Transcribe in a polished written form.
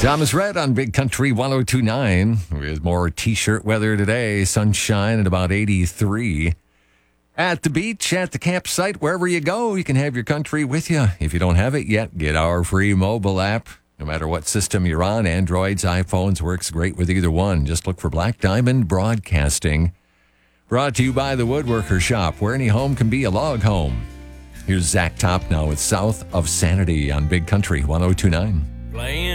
Thomas Red on Big Country 1029 with more t-shirt weather today. Sunshine at about 83. At the beach, at the campsite, wherever you go, you can have your country with you. If you don't have it yet, get our free mobile app. No matter what system you're on, Androids, iPhones, works great with either one. Just look for Black Diamond Broadcasting. Brought to you by the Woodworker Shop, where any home can be a log home. Here's Zach Top now with South of Sanity on Big Country 1029.